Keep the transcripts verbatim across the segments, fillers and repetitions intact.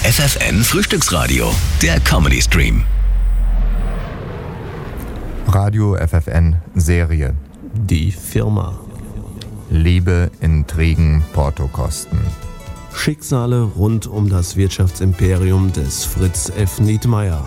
F F N Frühstücksradio, der Comedy Stream. Radio F F N Serie. Die Firma. Liebe, Intrigen, Portokosten. Schicksale rund um das Wirtschaftsimperium des Fritz F. Niedmeyer.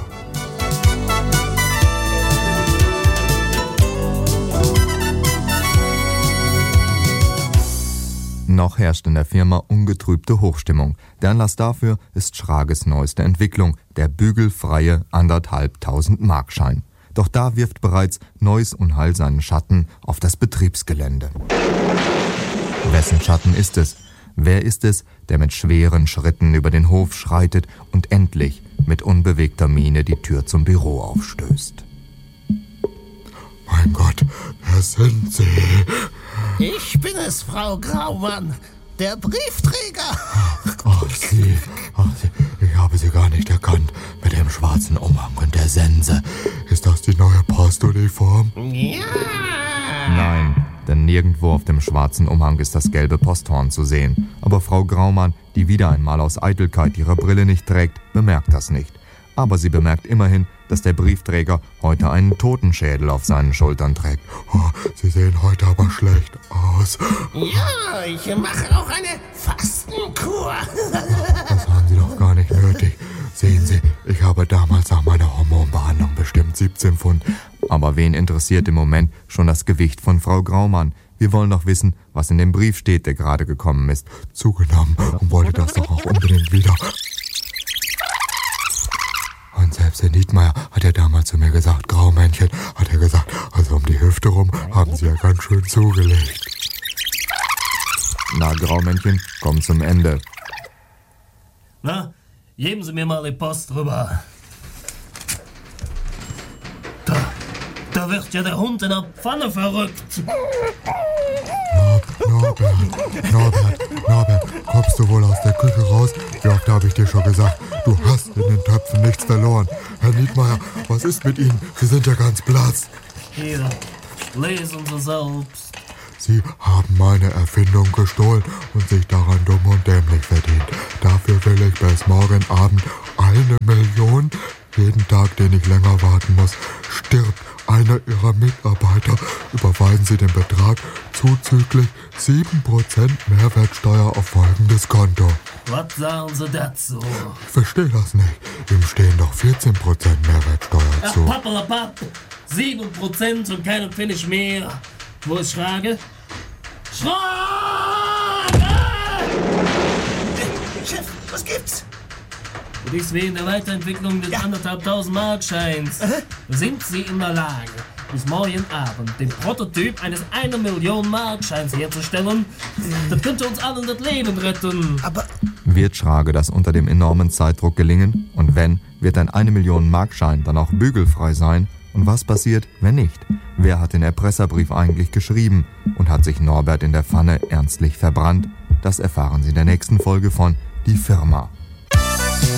Noch herrscht in der Firma ungetrübte Hochstimmung. Der Anlass dafür ist Schrages neueste Entwicklung, der bügelfreie anderthalbtausend Markschein. Doch da wirft bereits neues Unheil seinen Schatten auf das Betriebsgelände. Wessen Schatten ist es? Wer ist es, der mit schweren Schritten über den Hof schreitet und endlich mit unbewegter Miene die Tür zum Büro aufstößt? Mein Gott, wer sind Sie? Ich bin es, Frau Graumann, der Briefträger. Ach, Sie, ach, Sie, ich habe Sie gar nicht erkannt. Mit dem schwarzen Umhang und der Sense. Ist das die neue Postuniform? Ja. Nein, denn nirgendwo auf dem schwarzen Umhang ist das gelbe Posthorn zu sehen. Aber Frau Graumann, die wieder einmal aus Eitelkeit ihre Brille nicht trägt, bemerkt das nicht. Aber sie bemerkt immerhin, dass der Briefträger heute einen Totenschädel auf seinen Schultern trägt. Oh, Sie sehen heute aber schlecht aus. Ja, ich mache auch eine Fastenkur. Das haben Sie doch gar nicht nötig. Sehen Sie, ich habe damals nach meiner Hormonbehandlung bestimmt siebzehn Pfund. Aber wen interessiert im Moment schon das Gewicht von Frau Graumann? Wir wollen doch wissen, was in dem Brief steht, der gerade gekommen ist. Zugenommen und wollte das doch auch unbedingt wieder. Und selbst Herr Niedmeyer hat ja damals zu mir gesagt, Graumännchen, hat er gesagt, also um die Hüfte rum haben Sie ja ganz schön zugelegt. Na, Graumännchen, komm zum Ende. Na, geben Sie mir mal die Post rüber. Da, da wird ja der Hund in der Pfanne verrückt. Norbert, Norbert, Norbert, kommst du wohl aus der Küche raus? Wie oft habe ich dir schon gesagt, du hast in den Töpfen nichts verloren. Herr Niedmeyer, was ist mit Ihnen? Sie sind ja ganz blass. Hier, lesen Sie selbst. Sie haben meine Erfindung gestohlen und sich daran dumm und dämlich verdient. Dafür will ich bis morgen Abend eine Million. Jeden Tag, den ich länger warten muss, stirbt einer Ihrer Mitarbeiter. Überweisen Sie den Betrag zuzüglich sieben Prozent Mehrwertsteuer auf folgendes Konto. Was sagen Sie dazu? Ich verstehe das nicht. Ihm stehen doch vierzehn Prozent Mehrwertsteuer Ach, zu. pappelapapp. sieben Prozent und keinen Pfennig mehr. Wo ist Schrage? Schrage! Chef, was gibt's? Und dies wegen der Weiterentwicklung des Ja. anderthalbtausend Markscheins. Sind Sie in der Lage, bis morgen Abend den Prototyp eines eine Million Markscheins herzustellen? Das könnte uns allen das Leben retten. Aber Wird Schrage das unter dem enormen Zeitdruck gelingen? Und wenn, wird ein eine Million Markschein dann auch bügelfrei sein? Und was passiert, wenn nicht? Wer hat den Erpresserbrief eigentlich geschrieben? Und hat sich Norbert in der Pfanne ernstlich verbrannt? Das erfahren Sie in der nächsten Folge von Die Firma.